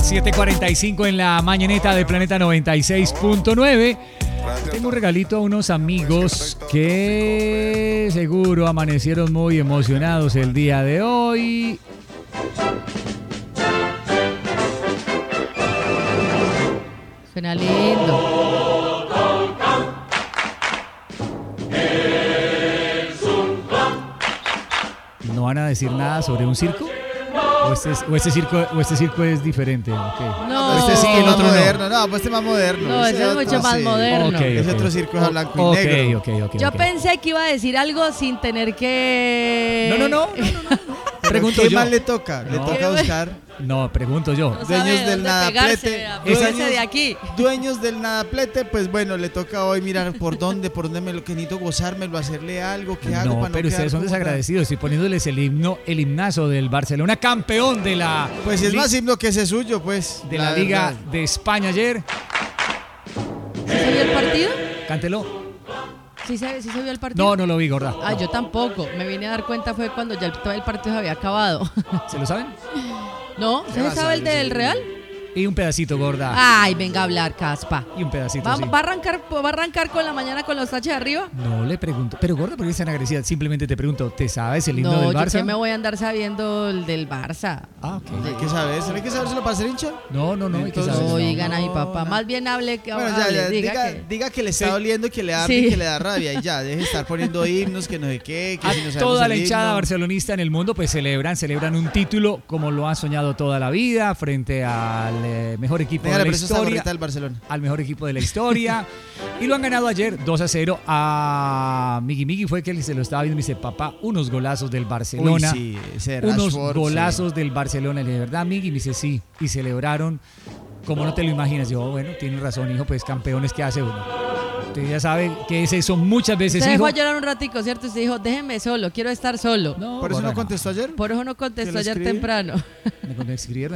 7:45 en la mañaneta de Planeta 96.9. Tengo un regalito a unos amigos que seguro amanecieron muy emocionados el día de hoy. Suena lindo. ¿No van a decir nada sobre un circo? ¿O este circo es diferente? Okay. No, este sí el es más otro moderno. No, pues este es más moderno. No, ese es mucho más moderno. Okay. Ese otro circo es a blanco y negro. Yo pensé que iba a decir algo sin tener que... No. Pregunto ¿Qué yo. más le toca? Le toca buscar No, pregunto yo. No sabe dueños del dónde pegarse, nadaplete. apúrese de aquí. Dueños del nadaplete, pues bueno, le toca hoy mirar por dónde me lo que necesito gozármelo, hacerle algo, ¿qué hago No, para no pero quedar ustedes son como desagradecidos. Estoy poniéndoles el himnazo del Barcelona, campeón de la... Pues es más himno que ese suyo, pues. De la Liga verdad. de España ayer. ¿Se vio el partido? Cántelo. ¿Sí se vio el partido? No lo vi, gorda. Ah, No. yo tampoco. Me vine a dar cuenta fue cuando ya todo el partido se había acabado. ¿Se lo saben? ¿No? ¿Qué ¿Se vas a sabe el decir? del Real? Y un pedacito, gorda. Ay, venga a hablar, Caspa. Y un pedacito, ¿Va, sí. va a arrancar con la mañana con los taches arriba? No le pregunto. Pero, gorda, ¿por qué es tan agresiva? Simplemente te pregunto, ¿te sabes el himno No, del yo Barça? que me voy a andar sabiendo el del Barça. Ah, ok. Hay que saber, ¿hay que sabérselo para ser hincha? No, hay que Entonces, saber. Oigan a mi no, papá. no. Más bien hable que Bueno, hable, ya, diga que le está doliendo, que le da Sí. y que le da rabia y ya, deje de estar poniendo himnos, que no sé qué, que A si no sabemos toda el la hinchada himno. barcelonista en el mundo pues celebran un título como lo han soñado toda la vida frente al mejor equipo Dígale, de pero la eso está historia, gorrita del Barcelona. al mejor equipo de la historia y lo han ganado ayer 2-0 a Migui fue que se lo estaba viendo y me dice, papá, unos golazos del Barcelona. Uy, sí, ese Unos Rashford, golazos del Barcelona. Le dije, ¿verdad, Migui? Me dice, sí. Y celebraron como no te lo imaginas. Yo, bueno, tienes razón, hijo, pues campeones que hace uno. Usted ya sabe que es eso muchas veces, Usted hijo. dejó a llorar un ratico, ¿cierto? Usted dijo, déjenme solo, quiero estar solo. No, ¿Por eso gorda, no contestó ayer? Por eso no contestó ¿Que le ayer escribí? temprano. Me escribieron